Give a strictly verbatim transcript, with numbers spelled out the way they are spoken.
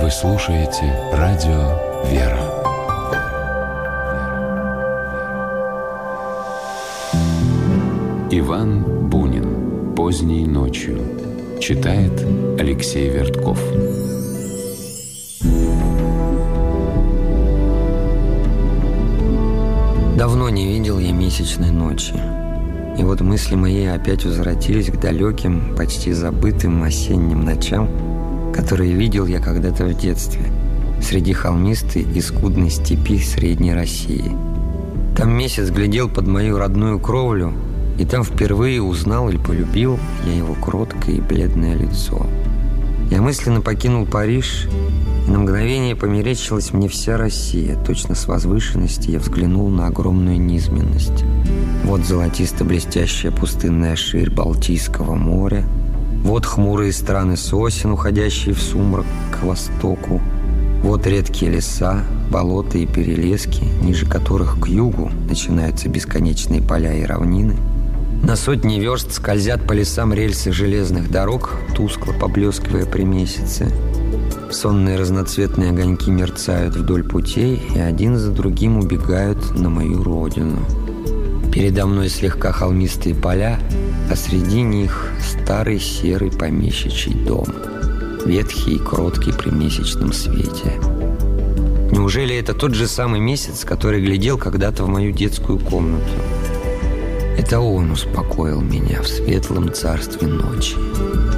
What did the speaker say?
Вы слушаете радио «Вера». Иван Бунин. «Поздней ночью». Читает Алексей Вертков. Давно не видел я месячной ночи. И вот мысли мои опять возвратились к далеким, почти забытым осенним ночам, которые видел я когда-то в детстве, среди холмистой и скудной степи Средней России. Там месяц глядел под мою родную кровлю, и там впервые узнал или полюбил я его кроткое и бледное лицо. Я мысленно покинул Париж, и на мгновение померещилась мне вся Россия. Точно с возвышенности я взглянул на огромную низменность. Вот золотисто-блестящая пустынная ширь Балтийского моря, вот хмурые страны сосен, уходящие в сумрак к востоку, вот редкие леса, болота и перелески, ниже которых к югу начинаются бесконечные поля и равнины. На сотни верст скользят по лесам рельсы железных дорог, тускло поблескивая при месяце. Сонные разноцветные огоньки мерцают вдоль путей и один за другим убегают на мою родину. Передо мной слегка холмистые поля, а среди них старый серый помещичий дом, ветхий и кроткий при месячном свете. Неужели это тот же самый месяц, который глядел когда-то в мою детскую комнату? Это он успокоил меня в светлом царстве ночи.